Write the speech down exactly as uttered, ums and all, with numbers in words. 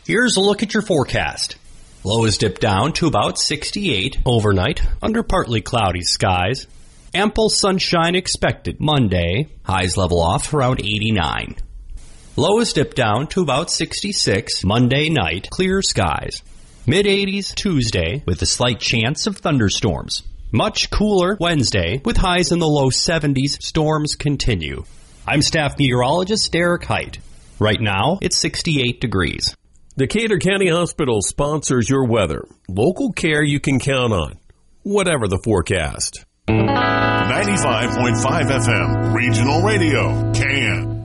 Here's a look at your forecast. Lows dip down to about sixty-eight overnight under partly cloudy skies. Ample sunshine expected Monday. Highs level off around eighty-nine. Lows dip down to about sixty-six Monday night, clear skies. mid eighties Tuesday with a slight chance of thunderstorms. Much cooler Wednesday with highs in the low seventies. Storms continue. I'm staff meteorologist Derek Height. Right now, it's sixty-eight degrees. Decatur County Hospital sponsors your weather. Local care you can count on, whatever the forecast. ninety-five point five F M, Regional Radio, Can.